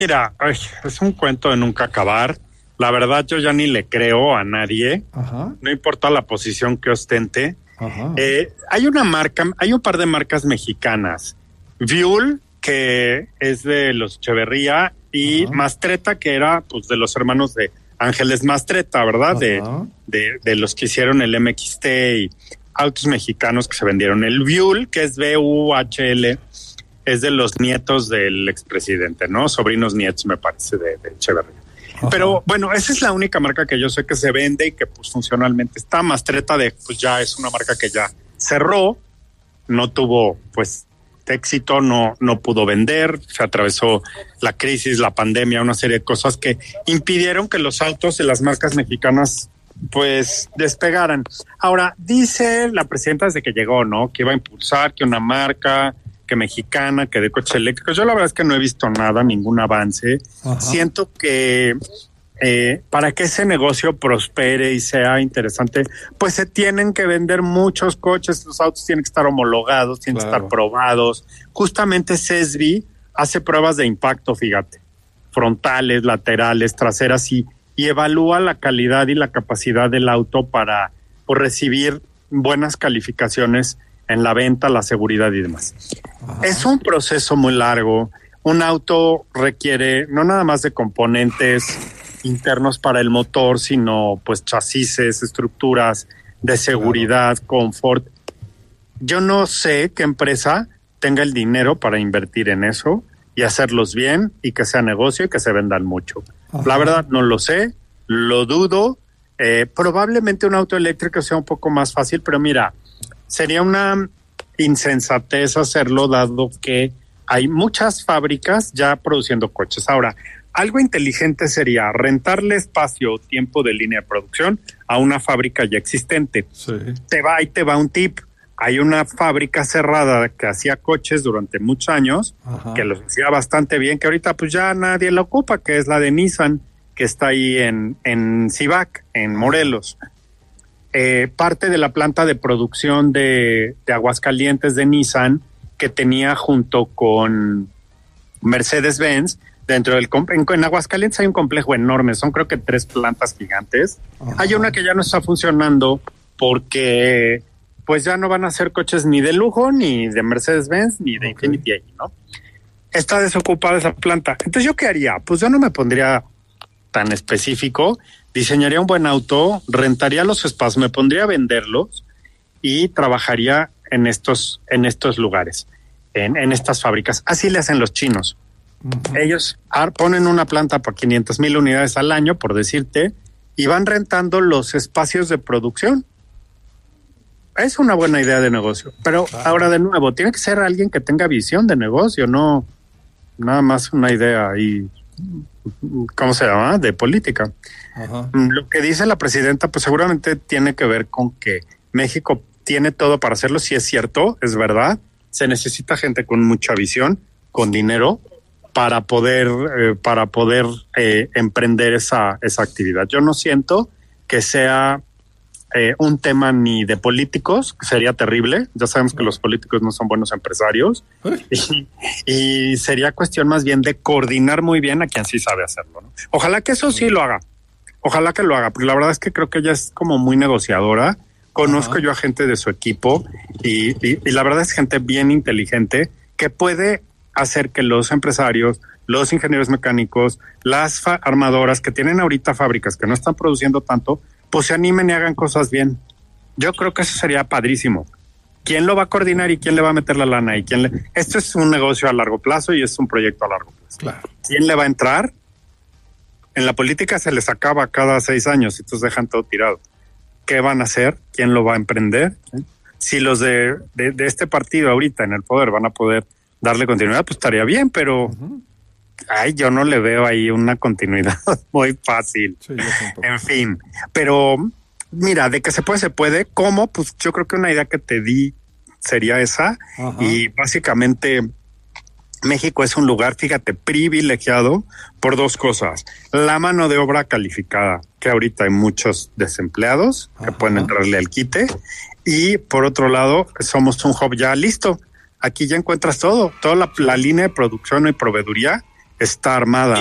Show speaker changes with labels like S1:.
S1: Mira, ay, es un cuento de nunca acabar. La verdad, yo ya ni le creo a nadie.
S2: Ajá.
S1: No importa la posición que ostente.
S2: Ajá.
S1: Hay un par de marcas mexicanas. Viul, que es de los Echeverría, y
S2: Ajá.
S1: Mastretta, que era pues de los hermanos de Ángeles Mastretta, ¿verdad?
S2: Ajá.
S1: De los que hicieron el MXT y autos mexicanos que se vendieron. El Viul, que es VUHL, es de los nietos del expresidente, ¿no? Sobrinos nietos, me parece, de Echeverría.
S2: Ajá.
S1: Pero bueno, esa es la única marca que yo sé que se vende y que pues funcionalmente está. Mastretta pues ya es una marca que ya cerró, no tuvo pues éxito, no pudo vender, se atravesó la crisis, la pandemia, una serie de cosas que impidieron que los autos de las marcas mexicanas pues despegaran. Ahora, dice la presidenta desde que llegó, ¿no? Que iba a impulsar que una marca que mexicana, que de coches eléctricos. Yo la verdad es que no he visto nada, ningún avance.
S2: Ajá.
S1: Siento que para que ese negocio prospere y sea interesante, pues se tienen que vender muchos coches, los autos tienen que estar homologados, tienen que estar probados. Justamente CESBI hace pruebas de impacto, fíjate, frontales, laterales, traseras y evalúa la calidad y la capacidad del auto para recibir buenas calificaciones en la venta, la seguridad y demás. Ajá. Es un proceso muy largo. Un auto requiere no nada más de componentes internos para el motor, sino pues chasis, estructuras de seguridad, confort. Yo no sé qué empresa tenga el dinero para invertir en eso y hacerlos bien y que sea negocio y que se vendan mucho. Ajá. La verdad no lo sé, lo dudo. Probablemente un auto eléctrico sea un poco más fácil, pero mira, sería una insensatez hacerlo dado que hay muchas fábricas ya produciendo coches. Ahora, algo inteligente sería rentarle espacio o tiempo de línea de producción a una fábrica ya existente.
S2: Sí.
S1: Te va un tip. Hay una fábrica cerrada que hacía coches durante muchos años, ajá, que los hacía bastante bien, que ahorita pues ya nadie la ocupa, que es la de Nissan, que está ahí en Cibac, en Morelos. Parte de la planta de producción de Aguascalientes de Nissan, que tenía junto con Mercedes-Benz, dentro del en Aguascalientes hay un complejo enorme, son creo que 3 plantas gigantes. Ajá. Hay una que ya no está funcionando porque pues ya no van a hacer coches ni de lujo, ni de Mercedes-Benz, ni de Infiniti ahí, ¿no? Está desocupada esa planta. Entonces, ¿yo qué haría? Pues yo no me pondría tan específico, diseñaría un buen auto, rentaría los espacios, me pondría a venderlos y trabajaría en estos lugares, en estas fábricas. Así le hacen los chinos. Uh-huh. Ellos ponen una planta para 500,000 unidades al año, por decirte, y van rentando los espacios de producción. Es una buena idea de negocio, pero ahora de nuevo, tiene que ser alguien que tenga visión de negocio, no nada más una idea ahí, ¿cómo se llama? De política. Ajá. Lo que dice la presidenta, pues seguramente tiene que ver con que México tiene todo para hacerlo, si es cierto, es verdad. Se necesita gente con mucha visión, con dinero, para poder emprender esa actividad. Yo no siento que sea un tema ni de políticos, que sería terrible. Ya sabemos que los políticos no son buenos empresarios. Y sería cuestión más bien de coordinar muy bien a quien sí sabe hacerlo, ¿no? Ojalá que eso sí lo haga. Ojalá que lo haga, porque la verdad es que creo que ella es como muy negociadora. Conozco yo a gente de su equipo y la verdad es gente bien inteligente que puede hacer que los empresarios, los ingenieros mecánicos, las armadoras que tienen ahorita fábricas que no están produciendo tanto, pues se animen y hagan cosas bien. Yo creo que eso sería padrísimo. ¿Quién lo va a coordinar y quién le va a meter la lana? Esto es un negocio a largo plazo y es un proyecto a largo plazo.
S2: Claro.
S1: ¿Quién le va a entrar? En la política se les acaba cada 6 años y entonces dejan todo tirado. ¿Qué van a hacer? ¿Quién lo va a emprender? ¿Sí? Si los de este partido ahorita en el poder van a poder darle continuidad, pues estaría bien, pero yo no le veo ahí una continuidad muy fácil. Sí, en fin, pero mira, de que se puede. ¿Cómo? Pues yo creo que una idea que te di sería esa. Ajá. Y básicamente México es un lugar, fíjate, privilegiado por 2 cosas. La mano de obra calificada, que ahorita hay muchos desempleados que pueden entrarle al quite. Y por otro lado, somos un hub ya listo. Aquí ya encuentras todo, toda la línea de producción y proveeduría está armada.